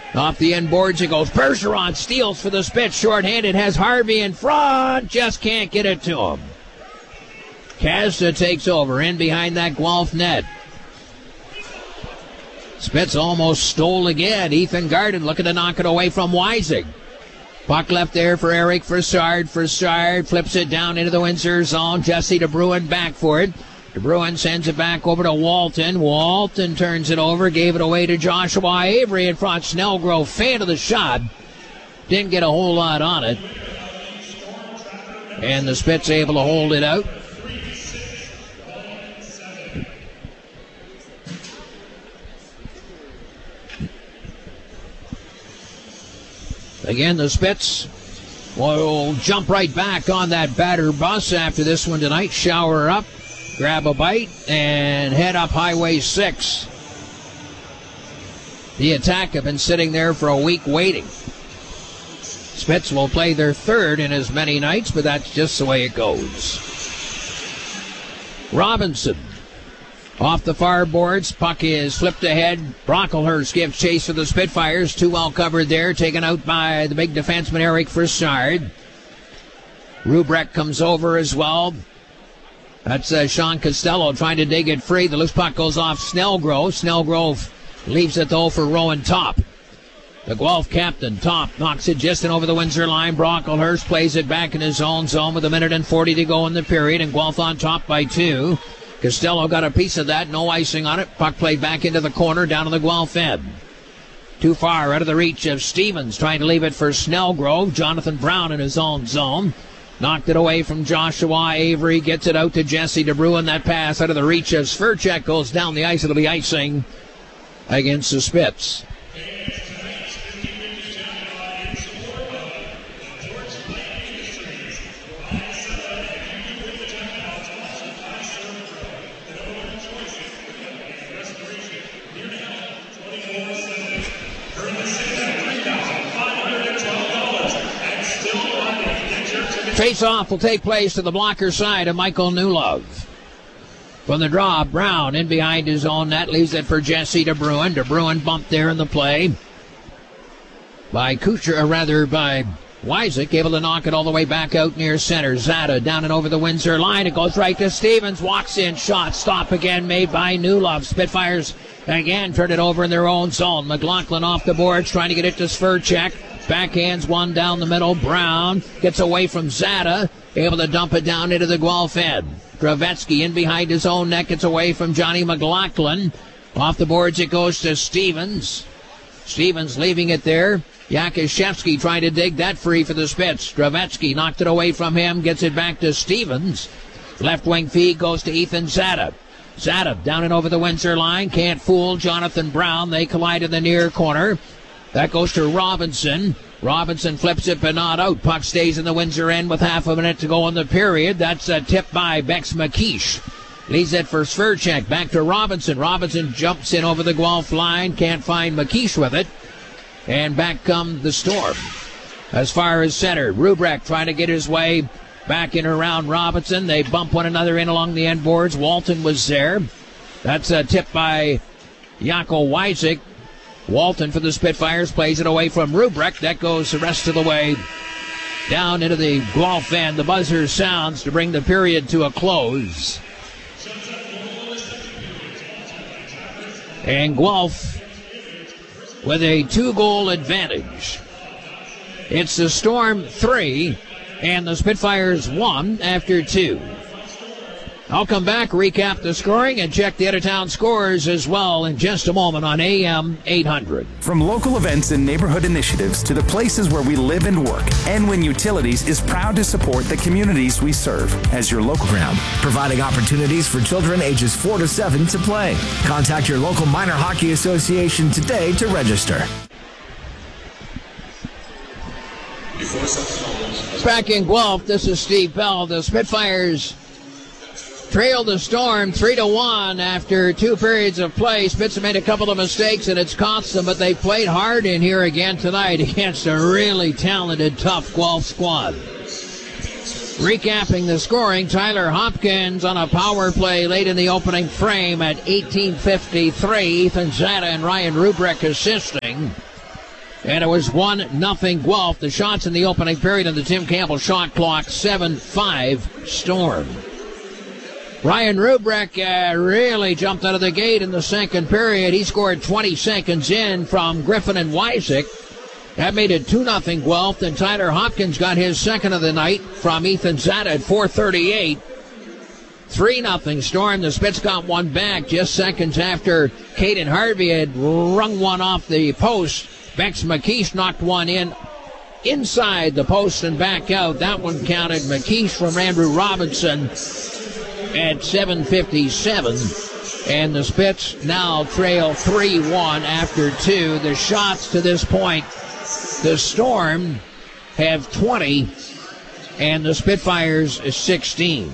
Off the end boards it goes. Bergeron steals for the Spits. Short-handed, has Harvey in front. Just can't get it to him. Kasta takes over in behind that Guelph net. Spitz almost stole again. Ethan Garden looking to knock it away from Weisig. Puck left there for Eric Fassard. Fassard flips it down into the Windsor zone. Jesse DeBruin back for it. DeBruin sends it back over to Walton. Walton turns it over. Gave it away to Joshua Avery in front. Snellgrove fan of the shot. Didn't get a whole lot on it. And the Spits able to hold it out. Again, the Spits will jump right back on that batter bus after this one tonight. Shower up, grab a bite, and head up Highway 6. The Attack have been sitting there for a week waiting. Spits will play their third in as many nights, but that's just the way it goes. Robinson. Off the far boards, puck is flipped ahead. Brocklehurst gives chase for the Spitfires. Too well covered there, taken out by the big defenseman Eric Fassard. Rubrek comes over as well. That's Sean Costello trying to dig it free. The loose puck goes off Snellgrove. Snellgrove leaves it though for Rowan Top. The Guelph captain, Top, knocks it just in over the Windsor line. Brocklehurst plays it back in his own zone with 1:40 to go in the period, and Guelph on top by 2. Costello got a piece of that, no icing on it. Puck played back into the corner, down to the Guelph end. Too far, out of the reach of Stevens, trying to leave it for Snellgrove. Jonathan Brown in his own zone. Knocked it away from Joshua Avery, gets it out to Jesse DeBruin. That pass out of the reach of Sverchek goes down the ice. It'll be icing against the Spits. Face-off will take place to the blocker side of Michael Newlove. From the draw, Brown in behind his own net, leaves it for Jesse DeBruin. DeBruin bumped there in the play by by Weisig, able to knock it all the way back out near center. Zada down and over the Windsor line. It goes right to Stevens. Walks in, shot, stop again made by Newlove. Spitfires again turn it over in their own zone. McLaughlin off the boards, trying to get it to Sverchek. Backhands one down the middle. Brown gets away from Zada, able to dump it down into the Guelph end. Gravetsky in behind his own net, gets away from Johnny McLaughlin. Off the boards it goes to Stevens. Stevens leaving it there. Yakushevsky trying to dig that free for the Spits. Gravetsky knocked it away from him, gets it back to Stevens. Left wing feed goes to Ethan Zada. Zada down and over the Windsor line, can't fool Jonathan Brown. They collide in the near corner. That goes to Robinson. Robinson flips it, but not out. Puck stays in the Windsor end with half a minute to go in the period. That's a tip by Bex McKeish. Leaves it for Sverchek. Back to Robinson. Robinson jumps in over the Guelph line. Can't find McKeish with it. And back come the Storm. As far as center, Rubrek trying to get his way back in around Robinson. They bump one another in along the end boards. Walton was there. That's a tip by Jaco Weisig. Walton for the Spitfires plays it away from Rubrek. That goes the rest of the way down into the Guelph end. The buzzer sounds to bring the period to a close. And Guelph with a 2-goal advantage. It's the Storm 3 and the Spitfires 1 after 2. I'll come back, recap the scoring, and check the out-of-town scores as well in just a moment on AM 800. From local events and neighborhood initiatives to the places where we live and work, Enwin Utilities is proud to support the communities we serve as your local ground, providing opportunities for children ages 4 to 7 to play. Contact your local minor hockey association today to register. Back in Guelph, this is Steve Bell. The Spitfires trailed the Storm 3-1 after 2 periods of play. Spits have made a couple of mistakes, and it's cost them, but they played hard in here again tonight against a really talented, tough Guelph squad. Recapping the scoring, Tyler Hopkins on a power play late in the opening frame at 18:53. Ethan Zada and Ryan Rubrek assisting. And it was 1-0 Guelph. The shots in the opening period of the Tim Campbell shot clock, 7-5 Storm. Ryan Rubrick really jumped out of the gate in the second period. He scored 20 seconds in from Griffin and Wysick. That made it 2-0 Guelph. Then Tyler Hopkins got his second of the night from Ethan Zada at 4:38. 3-0 Storm. The Spits got one back just seconds after Caden Harvey had rung one off the post. Bex McKeish knocked one in inside the post and back out. That one counted. McKeish from Andrew Robinson at 7:57. And the Spits now trail 3-1 after 2. The shots to this point, the Storm have 20 and the Spitfires 16.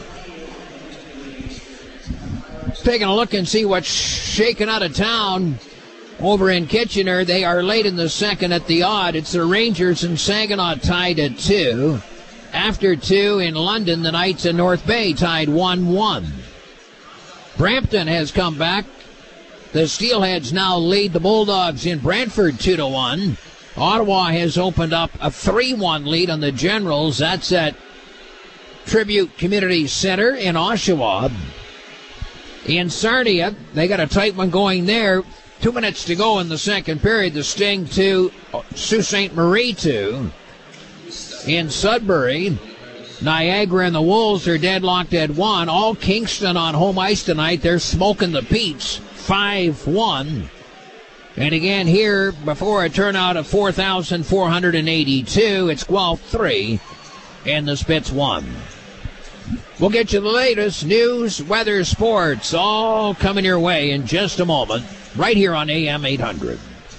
Taking a look and see what's shaking out of town over in Kitchener. They are late in the second at the odd. It's the Rangers and Saginaw tied at 2. After 2 in London, the Knights and North Bay tied 1-1. Brampton has come back. The Steelheads now lead the Bulldogs in Brantford 2-1. Ottawa has opened up a 3-1 lead on the Generals. That's at Tribute Community Center in Oshawa. In Sarnia, they got a tight one going there. 2 minutes to go in the second period. The Sting 2, Sault Ste. Marie 2. In Sudbury, Niagara and the Wolves are deadlocked at 1. All Kingston on home ice tonight. They're smoking the Peats 5-1. And again here, before a turnout of 4,482, it's Guelph 3 and the Spits 1. We'll get you the latest news, weather, sports, all coming your way in just a moment, right here on AM 800.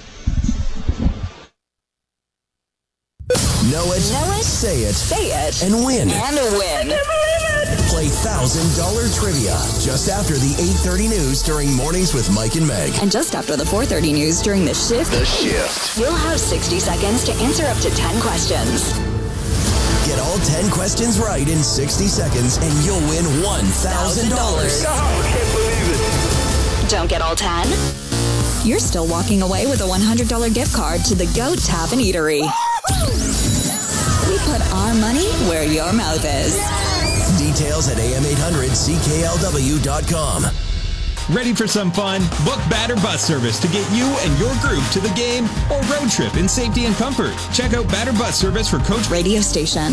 Know it, say it, and win. Play $1,000 trivia just after the 8:30 news during Mornings with Mike and Meg. And just after the 4:30 news during The Shift. You'll have 60 seconds to answer up to 10 questions. Get all 10 questions right in 60 seconds and you'll win $1,000. I can't believe it. Don't get all 10? You're still walking away with a $100 gift card to the Goat Tavern Eatery. We put our money where your mouth is. Details at am800CKLW.com. Ready for some fun? Book Batter Bus Service to get you and your group to the game or road trip in safety and comfort. Check out Batter Bus Service for Coach Radio station.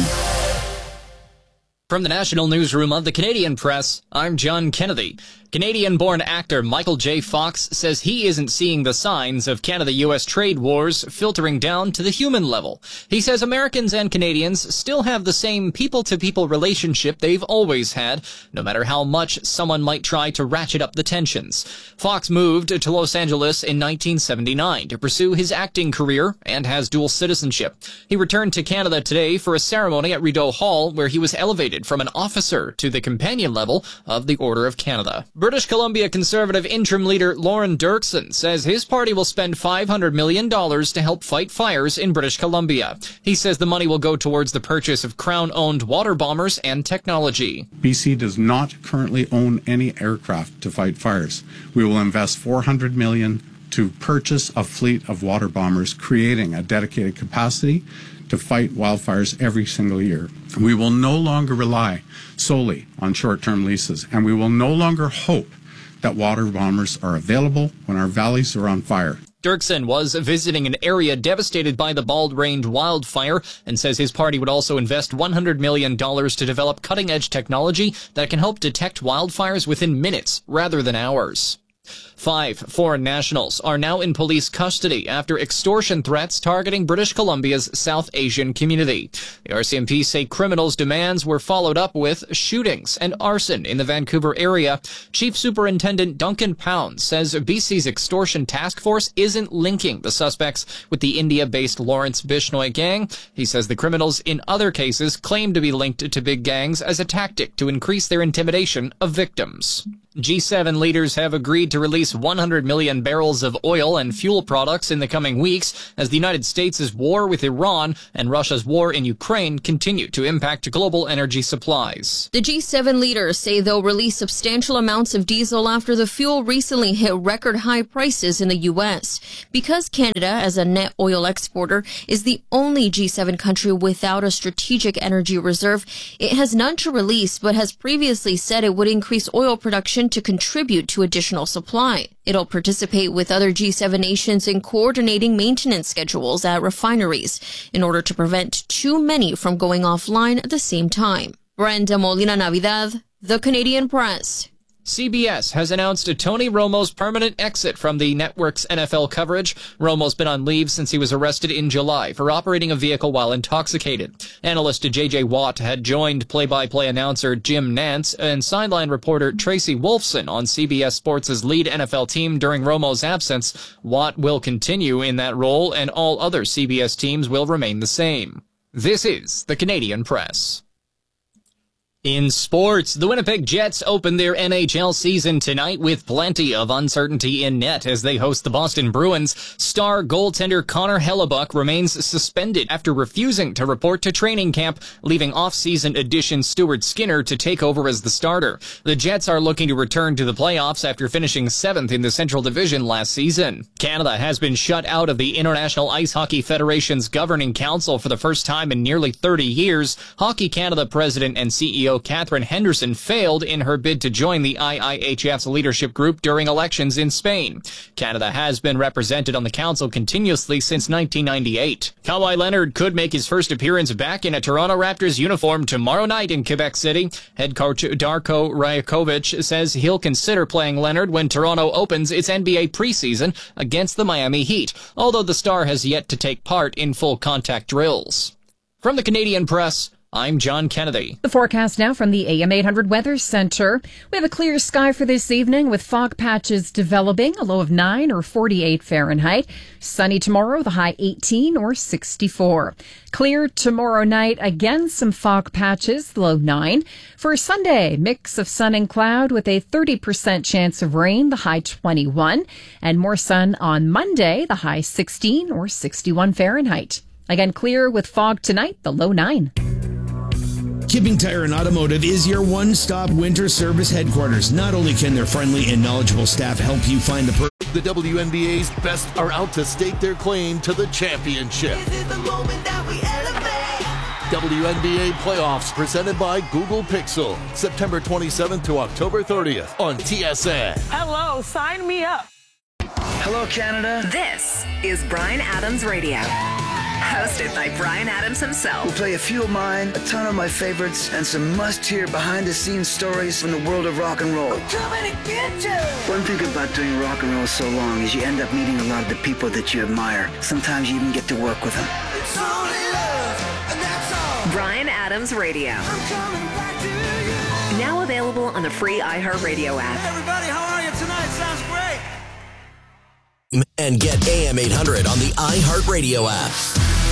From the National Newsroom of the Canadian Press, I'm John Kennedy. Canadian-born actor Michael J. Fox says he isn't seeing the signs of Canada-U.S. trade wars filtering down to the human level. He says Americans and Canadians still have the same people-to-people relationship they've always had, no matter how much someone might try to ratchet up the tensions. Fox moved to Los Angeles in 1979 to pursue his acting career and has dual citizenship. He returned to Canada today for a ceremony at Rideau Hall where he was elevated from an officer to the companion level of the Order of Canada. British Columbia Conservative interim leader Lauren Dirksen says his party will spend $500 million to help fight fires in British Columbia. He says the money will go towards the purchase of Crown-owned water bombers and technology. BC does not currently own any aircraft to fight fires. We will invest $400 million to purchase a fleet of water bombers, creating a dedicated capacity to fight wildfires every single year. We will no longer rely solely on short-term leases, and we will no longer hope that water bombers are available when our valleys are on fire. Dirksen was visiting an area devastated by the Bald Range wildfire and says his party would also invest $100 million to develop cutting-edge technology that can help detect wildfires within minutes rather than hours. 5 foreign nationals are now in police custody after extortion threats targeting British Columbia's South Asian community. The RCMP say criminals' demands were followed up with shootings and arson in the Vancouver area. Chief Superintendent Duncan Pound says BC's extortion task force isn't linking the suspects with the India-based Lawrence Bishnoi gang. He says the criminals in other cases claim to be linked to big gangs as a tactic to increase their intimidation of victims. G7 leaders have agreed to release 100 million barrels of oil and fuel products in the coming weeks as the United States' war with Iran and Russia's war in Ukraine continue to impact global energy supplies. The G7 leaders say they'll release substantial amounts of diesel after the fuel recently hit record high prices in the U.S. Because Canada, as a net oil exporter, is the only G7 country without a strategic energy reserve, it has none to release but has previously said it would increase oil production to contribute to additional supply. It'll participate with other G7 nations in coordinating maintenance schedules at refineries in order to prevent too many from going offline at the same time. Brenda Molina Navidad, The Canadian Press. CBS has announced Tony Romo's permanent exit from the network's NFL coverage. Romo's been on leave since he was arrested in July for operating a vehicle while intoxicated. Analyst J.J. Watt had joined play-by-play announcer Jim Nantz and sideline reporter Tracy Wolfson on CBS Sports' lead NFL team during Romo's absence. Watt will continue in that role, and all other CBS teams will remain the same. This is the Canadian Press. In sports, the Winnipeg Jets open their NHL season tonight with plenty of uncertainty in net as they host the Boston Bruins. Star goaltender Connor Hellebuck remains suspended after refusing to report to training camp, leaving off-season addition Stuart Skinner to take over as the starter. The Jets are looking to return to the playoffs after finishing 7th in the Central Division last season. Canada has been shut out of the International Ice Hockey Federation's governing council for the first time in nearly 30 years. Hockey Canada president and CEO Catherine Henderson failed in her bid to join the IIHF's leadership group during elections in Spain. Canada has been represented on the council continuously since 1998. Kawhi Leonard could make his first appearance back in a Toronto Raptors uniform tomorrow night in Quebec City. Head coach Darko Rajakovic says he'll consider playing Leonard when Toronto opens its NBA preseason against the Miami Heat, although the star has yet to take part in full contact drills. From the Canadian Press, I'm John Kennedy. The forecast now from the AM 800 Weather Center. We have a clear sky for this evening with fog patches developing, a low of 9 or 48 Fahrenheit. Sunny tomorrow, the high 18 or 64. Clear tomorrow night, again some fog patches, the low 9. For Sunday, mix of sun and cloud with a 30% chance of rain, the high 21. And more sun on Monday, the high 16 or 61 Fahrenheit. Again, clear with fog tonight, the low 9. Kipping Tire and Automotive is your one-stop winter service headquarters. Not only can their friendly and knowledgeable staff help you find the The WNBA's best are out to stake their claim to the championship. This is the moment that we elevate. WNBA playoffs presented by Google Pixel. September 27th to October 30th on TSN. Hello, sign me up. Hello, Canada. This is Bryan Adams Radio. Hosted by Bryan Adams himself. We'll play a few of mine, a ton of my favorites, and some must-hear behind-the-scenes stories from the world of rock and roll. I'm coming to get you! One thing about doing rock and roll so long is you end up meeting a lot of the people that you admire. Sometimes you even get to work with them. It's only love, and that's all. Bryan Adams Radio. I'm coming back to you. Now available on the free iHeartRadio app. Hey everybody, how are you tonight? Sounds great. And get AM 800 on the iHeartRadio app.